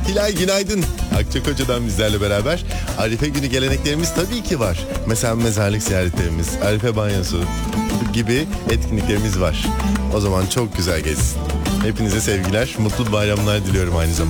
Hilal günaydın. Akçakoca'dan bizlerle beraber. Arife günü geleneklerimiz tabii ki var. Mesela mezarlık ziyaretlerimiz, Arife banyosu gibi etkinliklerimiz var. O zaman çok güzel geçsin. Hepinize sevgiler, mutlu bayramlar diliyorum aynı zamanda.